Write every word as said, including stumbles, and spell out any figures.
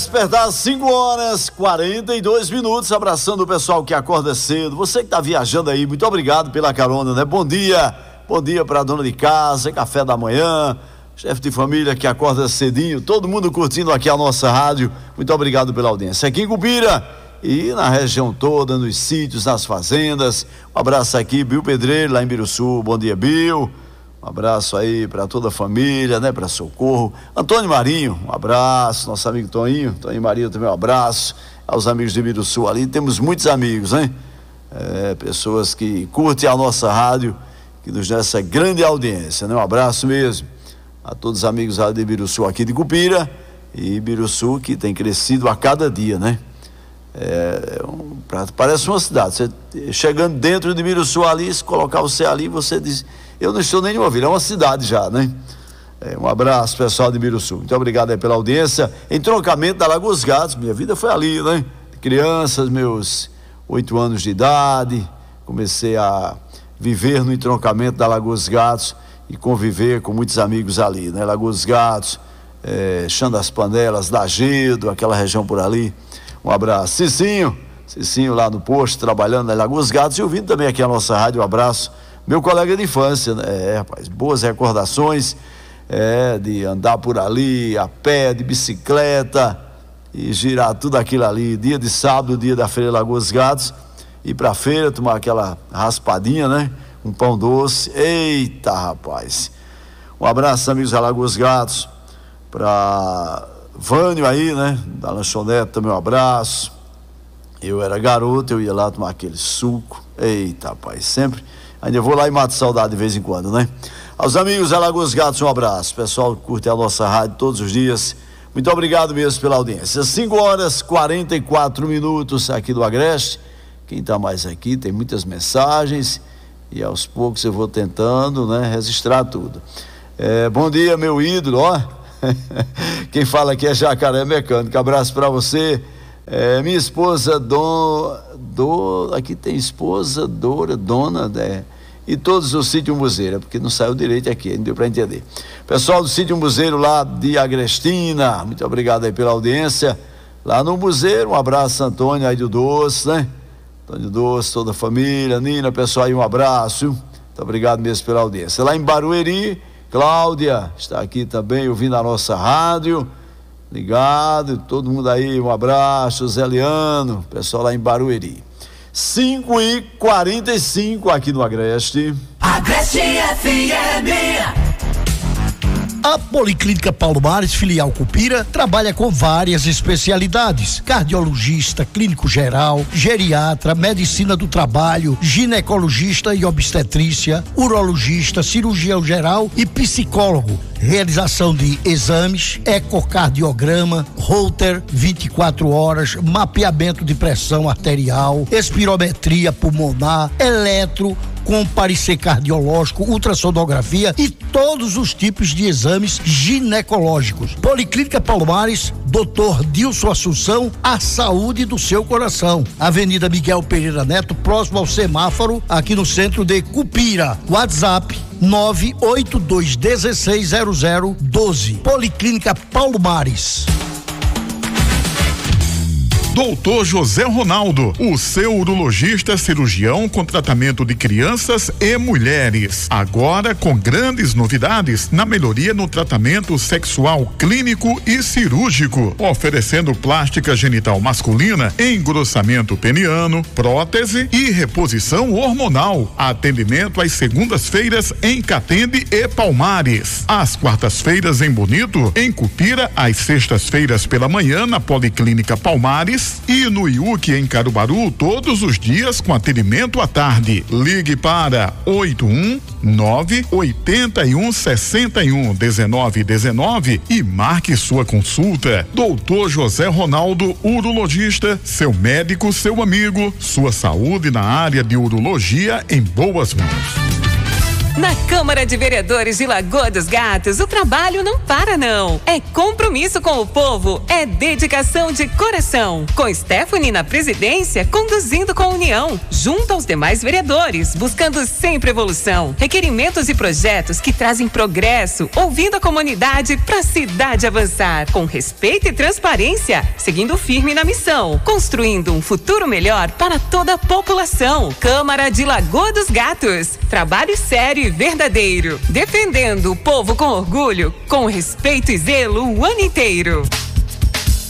Despertar cinco horas e quarenta e dois minutos, abraçando o pessoal que acorda cedo. Você que está viajando aí, muito obrigado pela carona, né? Bom dia, bom dia para a dona de casa, café da manhã, chefe de família que acorda cedinho, todo mundo curtindo aqui a nossa rádio. Muito obrigado pela audiência. Aqui em Cupira e na região toda, nos sítios, nas fazendas. Um abraço aqui, Bill Pedreiro, lá em Biruçu. Bom dia, Bill. Um abraço aí para toda a família, né? Para Socorro. Antônio Marinho, um abraço. Nosso amigo Toninho, Toninho Marinho também um abraço. Aos amigos de Biruçu ali, temos muitos amigos, né? É, pessoas que curtem a nossa rádio, que nos dão essa grande audiência, né? Um abraço mesmo a todos os amigos lá de Biruçu aqui de Cupira e Biruçu que tem crescido a cada dia, né? É, um, parece uma cidade. Você chegando dentro de Biruçu ali, se colocar você ali, você diz: eu não estou nem em uma vila, é uma cidade já, né? É, um abraço, pessoal de Biruçu. Muito obrigado aí pela audiência. Entroncamento da Lagoa dos Gatos, minha vida foi ali, né? Crianças, meus oito anos de idade, comecei a viver no entroncamento da Lagoa dos Gatos e conviver com muitos amigos ali, né? Lagoa dos Gatos, é, Chão das Panelas, Lagedo, aquela região por ali. Um abraço. Cicinho, Cicinho lá no posto, trabalhando na Lagoa dos Gatos e ouvindo também aqui a nossa rádio. Um abraço. Meu colega de infância, né? É, rapaz, boas recordações, é, de andar por ali, a pé, de bicicleta, e girar tudo aquilo ali, dia de sábado, dia da feira Lagoa dos Gatos, ir pra feira, tomar aquela raspadinha, né? Um pão doce, eita, rapaz. Um abraço, amigos da Lagoa dos Gatos, pra Vânio aí, né? Da lanchonete também um abraço. Eu era garoto, eu ia lá tomar aquele suco, eita, rapaz, sempre. Ainda vou lá e mato saudade de vez em quando, né? Aos amigos da Lagoa dos Gatos, um abraço. Pessoal que curte a nossa rádio todos os dias, muito obrigado mesmo pela audiência. cinco horas e quarenta e quatro minutos aqui do Agreste. Quem está mais aqui, tem muitas mensagens e aos poucos eu vou tentando, né, registrar tudo. É, bom dia, meu ídolo, ó. Quem fala aqui é Jacaré Mecânico. Abraço para você. É, minha esposa, do, do, aqui tem esposa, Dora, dona, né? E todos do Sítio Umbuzeiro, porque não saiu direito aqui, não deu para entender. Pessoal do Sítio Umbuzeiro lá de Agrestina, muito obrigado aí pela audiência. Lá no Umbuzeiro, um abraço, Antônio aí do Doce, né? Antônio Doce, toda a família, Nina, pessoal aí, um abraço. Muito obrigado mesmo pela audiência. Lá em Barueri, Cláudia está aqui também ouvindo a nossa rádio. Ligado, todo mundo aí, um abraço, Zé Leano, pessoal lá em Barueri. cinco e quarenta e cinco aqui no Agreste. Agreste F M. A Policlínica Paulo Mares, filial Cupira, trabalha com várias especialidades: cardiologista, clínico geral, geriatra, medicina do trabalho, ginecologista e obstetrícia, urologista, cirurgião geral e psicólogo. Realização de exames, ecocardiograma, Holter vinte e quatro horas, mapeamento de pressão arterial, espirometria pulmonar, eletro, com parecer cardiológico, ultrassonografia e todos os tipos de exames ginecológicos. Policlínica Paulo Mares, doutor Dilson Assunção, a saúde do seu coração. Avenida Miguel Pereira Neto, próximo ao semáforo, aqui no centro de Cupira. WhatsApp nove oito dois um seis zero zero um dois. Policlínica Paulo Mares. Doutor José Ronaldo, o seu urologista cirurgião com tratamento de crianças e mulheres. Agora com grandes novidades na melhoria no tratamento sexual clínico e cirúrgico, oferecendo plástica genital masculina, engrossamento peniano, prótese e reposição hormonal. Atendimento às segundas-feiras em Catende e Palmares. Às quartas-feiras em Bonito, em Cupira, às sextas-feiras pela manhã na Policlínica Palmares e no I U C em Caruaru todos os dias com atendimento à tarde. Ligue para oito um nove oito um seis um um nove um nove e marque sua consulta. Doutor José Ronaldo, urologista, seu médico, seu amigo, sua saúde na área de urologia em boas mãos. Na Câmara de Vereadores de Lagoa dos Gatos, o trabalho não para não. É compromisso com o povo, é dedicação de coração. Com Stephanie na presidência, conduzindo com união, junto aos demais vereadores, buscando sempre evolução. Requerimentos e projetos que trazem progresso, ouvindo a comunidade para a cidade avançar. Com respeito e transparência, seguindo firme na missão, construindo um futuro melhor para toda a população. Câmara de Lagoa dos Gatos, trabalho sério e verdadeiro, defendendo o povo com orgulho, com respeito e zelo o ano inteiro.